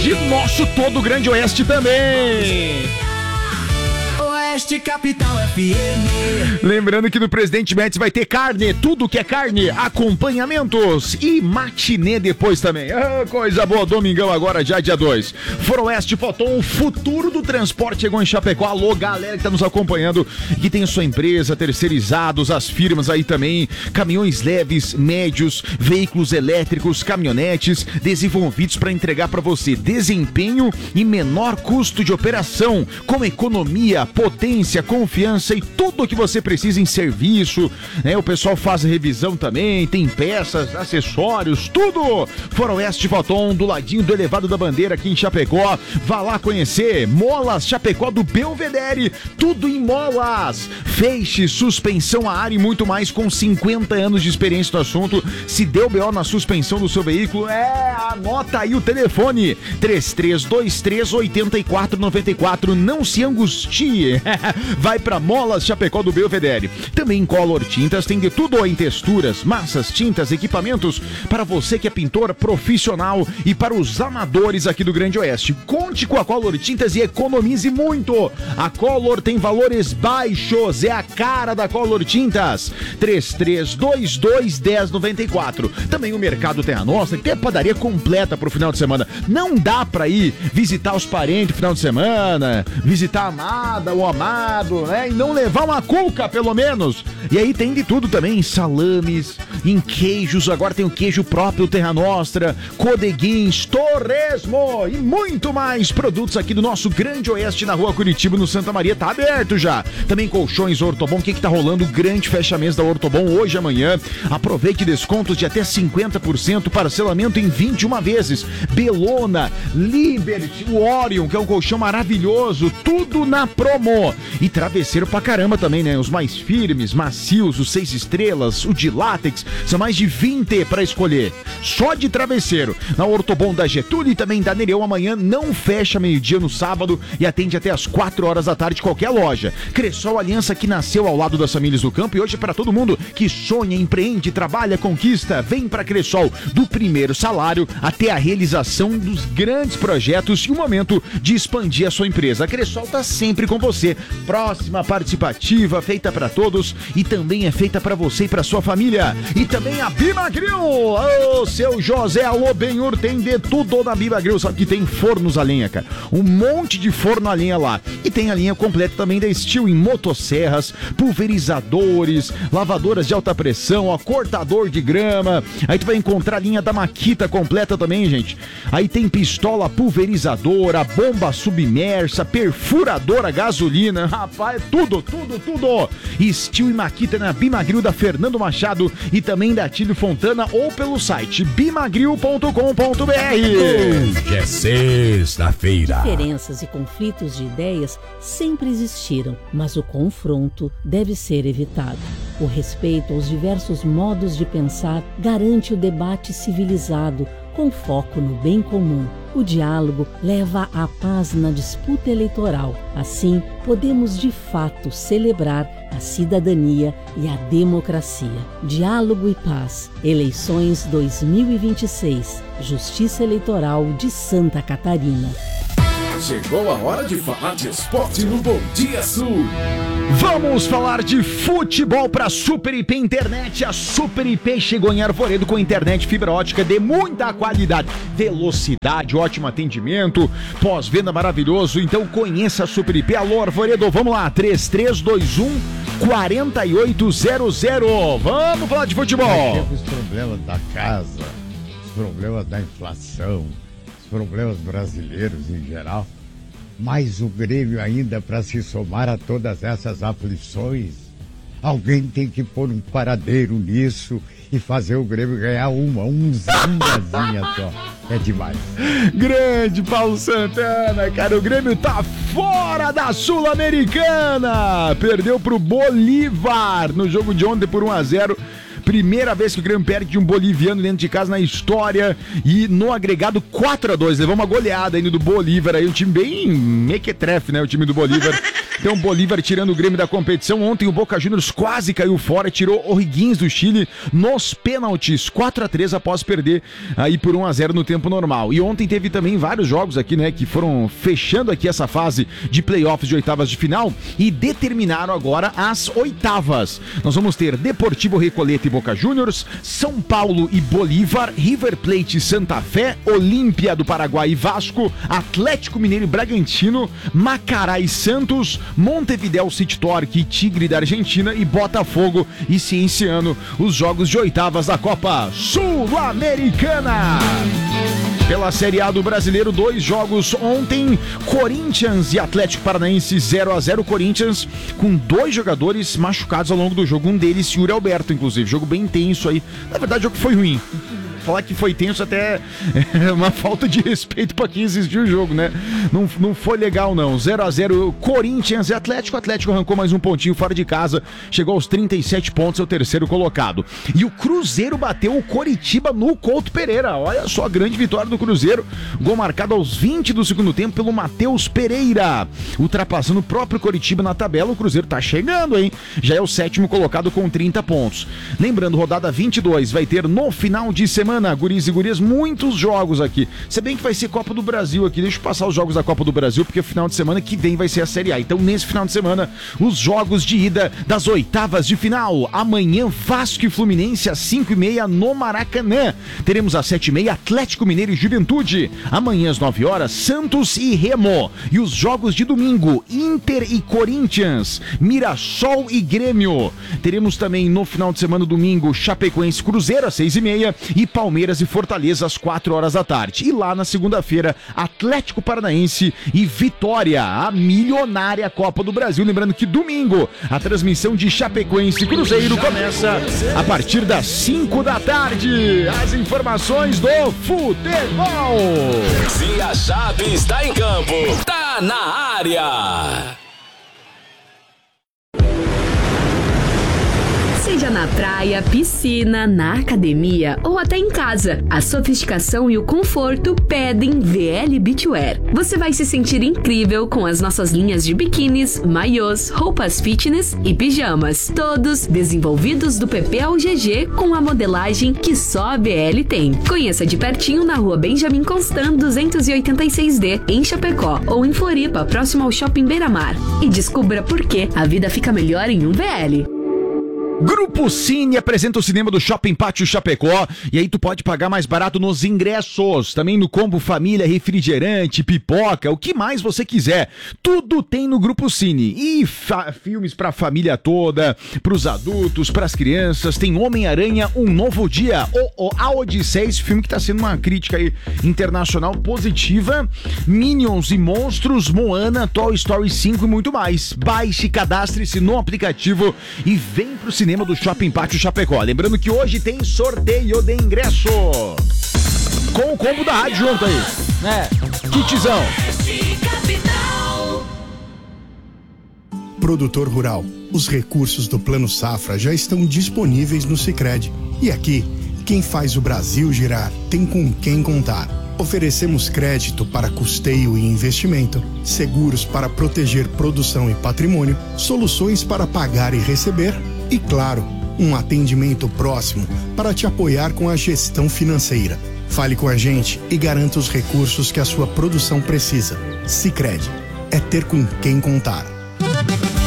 de nosso todo o Grande Oeste também. Oeste Capital FM. Lembrando que no Presidente Médici vai ter carne, tudo que é carne, acompanhamentos e matinê depois também. Coisa boa, domingão agora, já dia 2. Foroeste Foton, o futuro do transporte chegou em Chapecó. Alô, galera que tá nos acompanhando, que tem a sua empresa, terceirizados, as firmas aí também, caminhões leves, médios, veículos elétricos, caminhonetes, desenvolvidos para entregar para você desempenho e menor custo de operação, com economia, potência, confiança e tudo o que você precisa em serviço, né? O pessoal faz revisão também, tem peças, acessórios, tudo. Foroeste Foton, do ladinho do Elevado da Bandeira aqui em Chapecó. Vá lá conhecer. Molas Chapecó do Belvedere, tudo em molas. Feixe, suspensão a ar e muito mais, com 50 anos de experiência no assunto. Se deu BO na suspensão do seu veículo, anota aí o telefone 3323-8494. Não se angustie. Vai pra Molas Chapecó do Belvedere. Também Color Tintas tem de tudo em texturas, massas, tintas, equipamentos para você que é pintor profissional e para os amadores aqui do Grande Oeste. Conte com a Color Tintas e economize muito. A Color tem valores baixos, é a cara da Color Tintas. 3322-1094. Também o Mercado Terra Nostra, que tem a padaria completa pro final de semana. Não dá pra ir visitar os parentes no final de semana, visitar a amada, o amado, né? E não levar uma cuca, pelo menos. E aí tem de tudo também, em salames, em queijos. Agora tem o queijo próprio Terra Nostra, codeguins, torresmo e muito mais produtos aqui do nosso Grande Oeste, na Rua Curitiba, no Santa Maria. Tá aberto já. Também colchões Ortobon. O que tá rolando? Grande fechamento da Ortobon hoje e amanhã. Aproveite descontos de até 50%, parcelamento em 21 vezes. Belona, Liberty, o Orion, que é um colchão maravilhoso, tudo na promo. E travesseiro pra caramba também, né? Os mais firmes, macios, os 6 estrelas, o de látex, são mais de 20 pra escolher. Só de travesseiro. Na Ortobon da Getúlio e também da Nereu, amanhã não fecha meio-dia no sábado e atende até as 4 horas da tarde qualquer loja. Cressol Aliança, que nasceu ao lado das famílias do campo e hoje é para todo mundo que sonha, empreende, trabalha, conquista. Vem pra Cressol, do primeiro salário até a realização dos grandes projetos e o momento de expandir a sua empresa. A Cressol tá sempre com você. Próxima, participativa, feita para todos e também é feita para você e para sua família. E também a Bimagril. Ô, seu José, alô, Benhur, tem de tudo na Bimagril. Sabe que tem fornos a lenha, cara. Um monte de forno a lenha lá. E tem a linha completa também da Steel, em motosserras, pulverizadores, lavadoras de alta pressão, ó, cortador de grama. Aí tu vai encontrar a linha da Makita completa também, gente. Aí tem pistola pulverizadora, bomba submersa, perfuradora gasolina. Rapaz, tudo. Steel e Makita na Bimagril da Fernando Machado e também da Tílio Fontana ou pelo site bimagril.com.br. Hoje é sexta-feira. Diferenças e conflitos de ideias sempre existiram, mas o confronto deve ser evitado. O respeito aos diversos modos de pensar garante o debate civilizado, com foco no bem comum. O diálogo leva à paz na disputa eleitoral. Assim, podemos de fato celebrar a cidadania e a democracia. Diálogo e paz. Eleições 2026. Justiça Eleitoral de Santa Catarina. Chegou a hora de falar de esporte no Bom Dia Sul. Vamos falar de futebol para Super IP Internet. A Super IP chegou em Arvoredo com internet fibra ótica de muita qualidade, velocidade, ótimo atendimento, pós-venda maravilhoso. Então conheça a Super IP. Alô, Arvoredo, vamos lá, 3321-4800. Vamos falar de futebol. Os problemas da casa, os problemas da inflação, os problemas brasileiros em geral, mas o Grêmio ainda, para se somar a todas essas aflições, alguém tem que pôr um paradeiro nisso e fazer o Grêmio ganhar umzinhazinha só. É demais. Grande Paulo Santana, cara, o Grêmio tá fora da Sul-Americana. Perdeu pro Bolívar no jogo de ontem por 1-0. Primeira vez que o Grêmio perde de um boliviano dentro de casa na história. E no agregado 4-2. Levou uma goleada ainda do Bolívar aí. Um time bem mequetrefe, né? O time do Bolívar. Então o Bolívar tirando o Grêmio da competição. Ontem o Boca Juniors quase caiu fora, tirou O'Higgins do Chile nos pênaltis, 4-3 após perder aí por 1-0 no tempo normal. E ontem teve também vários jogos aqui, né, que foram fechando aqui essa fase de playoffs de oitavas de final e determinaram agora as oitavas. Nós vamos ter Deportivo Recoleta e Boca Juniors, São Paulo e Bolívar, River Plate e Santa Fé, Olímpia do Paraguai e Vasco, Atlético Mineiro e Bragantino, Macará e Santos, Montevidéu City Torque e Tigre da Argentina e Botafogo e Cienciano, os jogos de oitavas da Copa Sul-Americana. Pela Série A do Brasileiro, 2 jogos ontem, Corinthians e Atlético Paranaense 0-0, Corinthians com 2 jogadores machucados ao longo do jogo, um deles Yuri Alberto, inclusive, jogo bem tenso aí, na verdade o jogo foi ruim. Falar que foi tenso até é uma falta de respeito pra quem assistiu o jogo, né? Não foi legal, não. 0-0, Corinthians e Atlético. O Atlético arrancou mais um pontinho fora de casa, chegou aos 37 pontos, é o terceiro colocado. E o Cruzeiro bateu o Coritiba no Couto Pereira. Olha só a grande vitória do Cruzeiro. Gol marcado aos 20 do segundo tempo pelo Matheus Pereira. Ultrapassando o próprio Coritiba na tabela, o Cruzeiro tá chegando, hein? Já é o 7º colocado com 30 pontos. Lembrando, rodada 22 vai ter no final de semana, guris e gurias, muitos jogos aqui. Se bem que vai ser Copa do Brasil aqui, deixa eu passar os jogos da Copa do Brasil, porque o final de semana que vem vai ser a Série A. Então, nesse final de semana, os jogos de ida das oitavas de final. Amanhã, Vasco e Fluminense às 5h30 no Maracanã. Teremos às 7h30 Atlético Mineiro e Juventude. Amanhã às 9 horas, Santos e Remo. E os jogos de domingo, Inter e Corinthians, Mirassol e Grêmio. Teremos também no final de semana, domingo, Chapecoense Cruzeiro às 6h30 e Palmeiras e Fortaleza às 4 horas da tarde. E lá na segunda-feira, Atlético Paranaense e Vitória, a milionária Copa do Brasil. Lembrando que domingo, a transmissão de Chapecoense e Cruzeiro começa a partir das 5 da tarde. As informações do futebol. Se a Chape está em campo, tá na área. Seja na praia, piscina, na academia ou até em casa, a sofisticação e o conforto pedem VL Beachwear. Você vai se sentir incrível com as nossas linhas de biquínis, maiôs, roupas fitness e pijamas. Todos desenvolvidos do PP ao GG com a modelagem que só a VL tem. Conheça de pertinho na rua Benjamin Constant 286D, em Chapecó, ou em Floripa, próximo ao Shopping Beira-Mar. E descubra por que a vida fica melhor em um VL. Grupo Cine apresenta o cinema do Shopping Pátio Chapecó, e aí tu pode pagar mais barato nos ingressos, também no combo família, refrigerante, pipoca, o que mais você quiser, tudo tem no Grupo Cine. E filmes pra família toda, pros adultos, pras crianças, tem Homem-Aranha, Um Novo Dia, A Odisseia, esse filme que tá sendo uma crítica aí internacional positiva, Minions e Monstros, Moana, Toy Story 5 e muito mais. Baixe, cadastre-se no aplicativo e vem pro cinema do Shopping Pátio Chapecó. Lembrando que hoje tem sorteio de ingresso com o combo da rádio junto aí, né? Kitzão. Produtor rural, os recursos do Plano Safra já estão disponíveis no Sicredi. E aqui, quem faz o Brasil girar tem com quem contar. Oferecemos crédito para custeio e investimento, seguros para proteger produção e patrimônio, soluções para pagar e receber e, claro, um atendimento próximo para te apoiar com a gestão financeira. Fale com a gente e garanta os recursos que a sua produção precisa. Sicredi, é ter com quem contar.